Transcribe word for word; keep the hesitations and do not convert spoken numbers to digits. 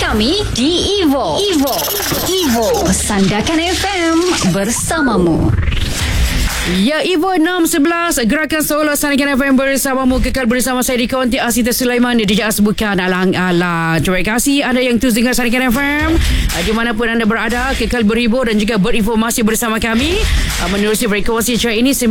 kami di Evo. Evo. Evo. Sandakan F M bersamamu. Ya, Evo enam sebelas Gerakan Solo Sandakan F M bersamamu. Kekal bersama saya di Kaunti Asita Sulaiman di Jas Bukan Alang-alang. Terima kasih anda yang terus dengar Sandakan F M di manapun anda berada. Kekal berhibur dan juga berinformasi bersama kami menerusi frekuensi ini